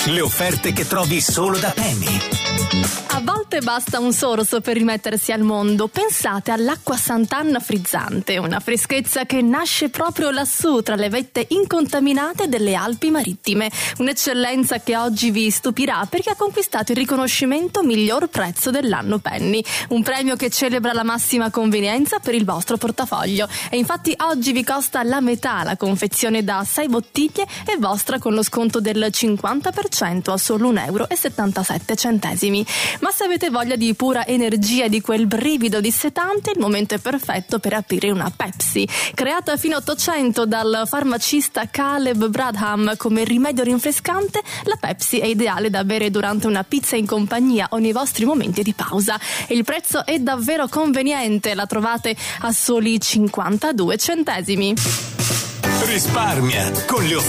Le offerte che trovi solo da Penny. A volte basta un sorso per rimettersi al mondo. Pensate all'acqua Sant'Anna frizzante, una freschezza che nasce proprio lassù tra le vette incontaminate delle Alpi marittime. Un'eccellenza che oggi vi stupirà perché ha conquistato il riconoscimento miglior prezzo dell'anno Penny, un premio che celebra la massima convenienza per il vostro portafoglio. E infatti oggi vi costa la metà la confezione da 6 bottiglie e vostra con lo sconto del 50% a solo €1,77. Ma se avete voglia di pura energia e di quel brivido dissetante, il momento è perfetto per aprire una Pepsi. Creata fino a 800 dal farmacista Caleb Bradham come rimedio rinfrescante, la Pepsi è ideale da bere durante una pizza in compagnia o nei vostri momenti di pausa. E il prezzo è davvero conveniente, la trovate a soli 52 centesimi. Risparmia con le offerte